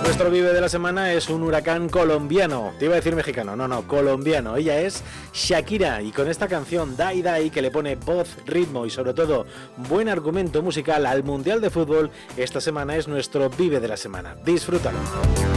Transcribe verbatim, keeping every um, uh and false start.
Nuestro Vive de la semana es un huracán colombiano. Te iba a decir mexicano, no, no, colombiano. Ella es Shakira y con esta canción Dai Dai, que le pone voz, ritmo y sobre todo buen argumento musical al Mundial de Fútbol, esta semana es nuestro Vive de la semana. Disfrútalo.